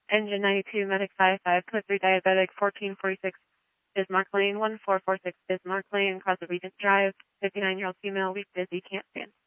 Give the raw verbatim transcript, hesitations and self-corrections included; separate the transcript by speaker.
Speaker 1: Engine ninety-two, Medic five five, code three, Diabetic fourteen forty-six, Bismarck Lane one four four six, Bismarck Lane, across the Regent Drive, fifty-nine-year-old female, weak, busy, can't stand.